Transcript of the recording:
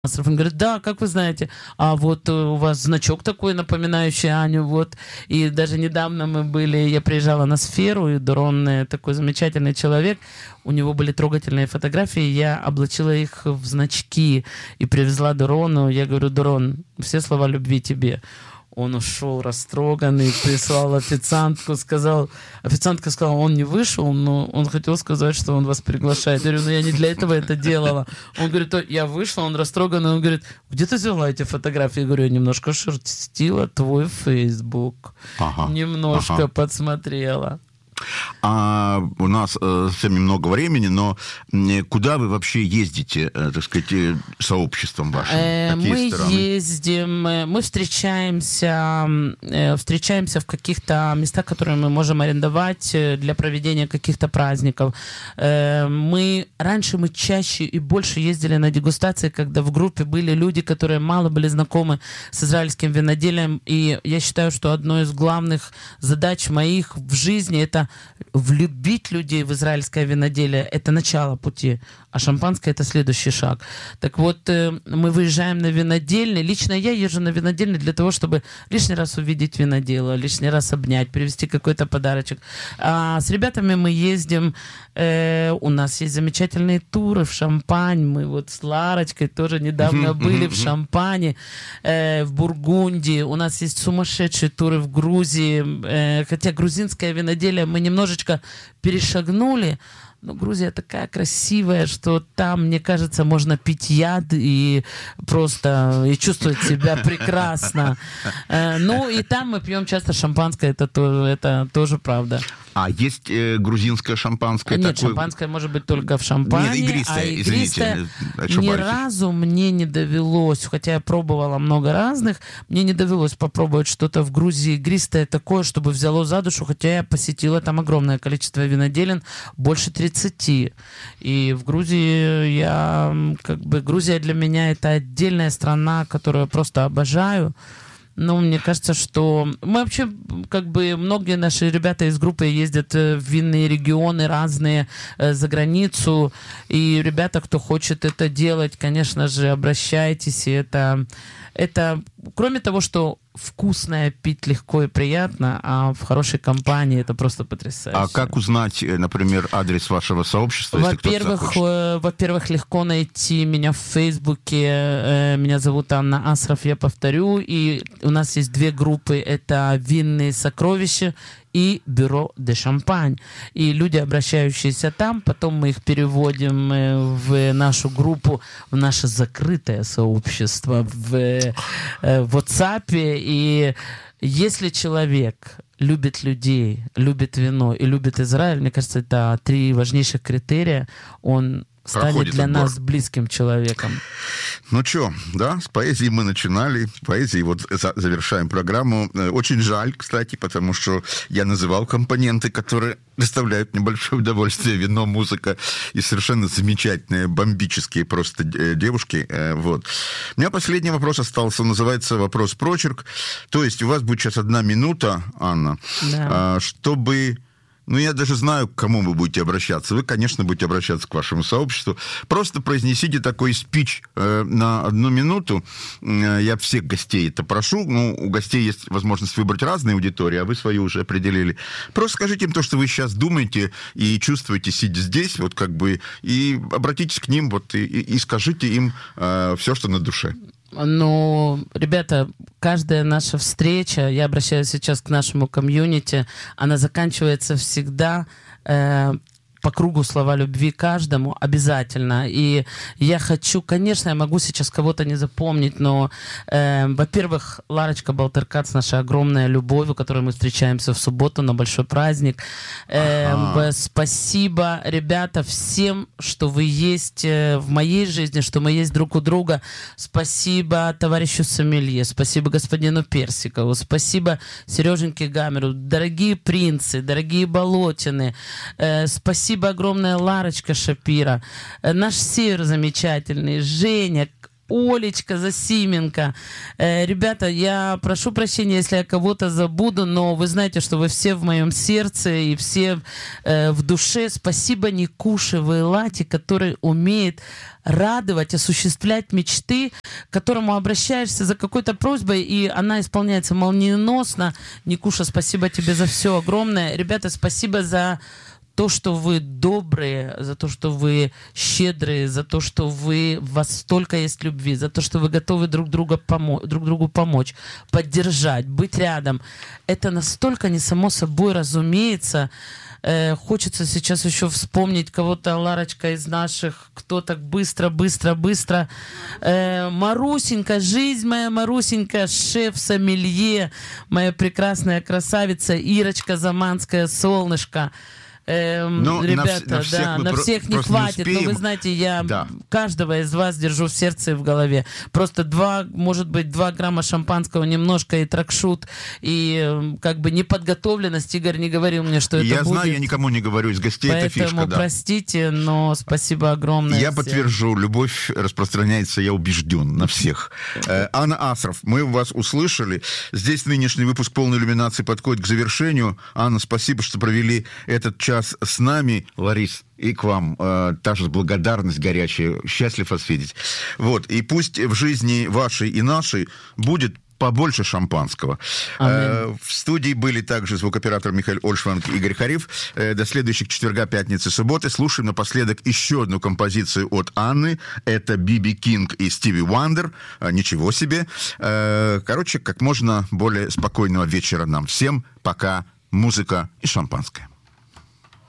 Он говорит, да, как вы знаете, а вот у вас значок такой, напоминающий Аню, вот. И даже недавно мы были, я приезжала на сферу, и Дорон такой замечательный человек, у него были трогательные фотографии, я облачила их в значки и привезла Дорону. Я говорю, Дорон, все слова любви тебе. Он ушел растроганный, прислал официантку, официантка сказала, он не вышел, но он хотел сказать, что он вас приглашает. Я говорю, я не для этого это делала. Он говорит, я вышла, он растроганный, он говорит, где ты взяла эти фотографии? Я говорю, я немножко шерстила твой Facebook, немножко подсмотрела. У нас совсем немного времени, но куда вы вообще ездите, так сказать, сообществом вашим? Мы ездим, мы встречаемся в каких-то местах, которые мы можем арендовать для проведения каких-то праздников. Раньше мы чаще и больше ездили на дегустации, когда в группе были люди, которые мало были знакомы с израильским виноделием. И я считаю, что одной из главных задач моих в жизни — это влюбить людей в израильское виноделие. Это начало пути, а шампанское — это следующий шаг. Так вот, мы выезжаем на винодельни. Лично я езжу на винодельни для того, чтобы лишний раз увидеть винодела, лишний раз обнять, привезти какой-то подарочек. А с ребятами мы ездим, у нас есть замечательные туры в Шампань. Мы вот с Ларочкой тоже недавно были в Шампане, в Бургундии. У нас есть сумасшедшие туры в Грузии. Хотя грузинское виноделие мы немножечко перешагнули, но Грузия такая красивая, что там, мне кажется, можно пить яд и просто и чувствовать себя прекрасно. Ну и там мы пьем часто шампанское, это тоже правда. А есть грузинское шампанское? Нет, шампанское может быть только в Шампане. Нет, игристое, извините, ни разу мне не довелось, хотя я пробовала много разных, мне не довелось попробовать что-то в Грузии игристое такое, чтобы взяло за душу, хотя я посетила там огромное количество виноделин, больше 30. И в Грузии Грузия для меня это отдельная страна, которую я просто обожаю. Ну, мне кажется, что мы вообще, многие наши ребята из группы ездят в винные регионы разные, за границу, и ребята, кто хочет это делать, конечно же, обращайтесь, и это, кроме того, что вкусное пить легко и приятно, а в хорошей компании это просто потрясающе. А как узнать, например, адрес вашего сообщества, если кто-то захочет? Во-первых, легко найти меня в Фейсбуке. Меня зовут Анна Асров, я повторю. И у нас есть две группы. Это «Винные сокровища» и «Бюро де Шампань». И люди, обращающиеся там, потом мы их переводим в нашу группу, в наше закрытое сообщество в WhatsApp. И если человек любит людей, любит вино и любит Израиль, мне кажется, это 3 важнейших критерия, он станет для нас близким человеком. Ну что, да, с поэзией мы начинали, поэзией вот завершаем программу. Очень жаль, кстати, потому что я называл компоненты, которые доставляют мне большое удовольствие: вино, музыка и совершенно замечательные, бомбические просто девушки. Вот. У меня последний вопрос остался, он называется «Вопрос-прочерк». То есть у вас будет сейчас 1 минута, Анна, да, чтобы... Ну, я даже знаю, к кому вы будете обращаться. Вы, конечно, будете обращаться к вашему сообществу. Просто произнесите такой спич на 1 минуту. Я всех гостей это прошу. Ну, у гостей есть возможность выбрать разные аудитории, а вы свою уже определили. Просто скажите им то, что вы сейчас думаете и чувствуете, сидя здесь, вот и обратитесь к ним, вот, и скажите им все, что на душе. Ну, ребята, каждая наша встреча, я обращаюсь сейчас к нашему комьюнити, она заканчивается всегда по кругу слова любви каждому обязательно. И я хочу, конечно, я могу сейчас кого-то не запомнить, но, во-первых, Ларочка Балтеркац, наша огромная любовь, у которой мы встречаемся в субботу на большой праздник. Спасибо, ребята, всем, что вы есть в моей жизни, что мы есть друг у друга. Спасибо товарищу Сомелье, спасибо господину Персикову, спасибо Сереженьке Гамеру, дорогие принцы, дорогие Болотины, спасибо огромное Ларочка Шапира, наш Север замечательный, Женя, Олечка Засименко. Ребята, я прошу прощения, если я кого-то забуду, но вы знаете, что вы все в моем сердце и все в душе. Спасибо Никуше Вейлате, который умеет радовать, осуществлять мечты, к которому обращаешься за какой-то просьбой, и она исполняется молниеносно. Никуша, спасибо тебе за все огромное. Ребята, спасибо за то, что вы добрые, за то, что вы щедрые, за то, что у вас столько есть любви, за то, что вы готовы друг другу помочь, поддержать, быть рядом. Это настолько не само собой разумеется. Хочется сейчас еще вспомнить кого-то, Ларочка, из наших, кто так быстро. Марусенька, жизнь моя Марусенька, шеф-сомелье, моя прекрасная красавица Ирочка Заманская, солнышко. Ребята, на всех не хватит, но вы знаете, я каждого из вас держу в сердце и в голове. Просто 2 грамма шампанского, немножко и тракшут, и как бы неподготовленность. Игорь не говорил мне, что это будет. Я знаю, я никому не говорю, из гостей это фишка. Поэтому простите, но спасибо огромное. Я подтвержу, любовь распространяется, я убежден, на всех. Анна Асров, мы вас услышали. Здесь нынешний выпуск «Полной иллюминации» подходит к завершению. Анна, спасибо, что провели этот час с нами. Ларис, и к вам та же благодарность горячая. Счастлив вас видеть. Вот. И пусть в жизни вашей и нашей будет побольше шампанского. В студии были также звукооператор Михаил Ольшванг и Игорь Хариф. До следующих четверга, пятницы, субботы. Слушаем напоследок еще одну композицию от Анны. Это Биби Кинг и Стиви Уандер. Ничего себе. Короче, как можно более спокойного вечера нам всем. Пока. Музыка и шампанское.